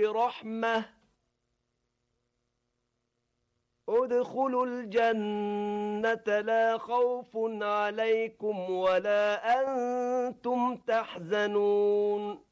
برحمة ادخلوا الجنة لا خوف عليكم ولا أنتم تحزنون